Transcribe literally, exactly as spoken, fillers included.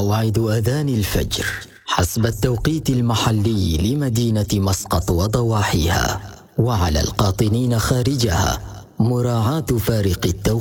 موعد أذان الفجر حسب التوقيت المحلي لمدينة مسقط وضواحيها، وعلى القاطنين خارجها مراعاة فارق التوقيت.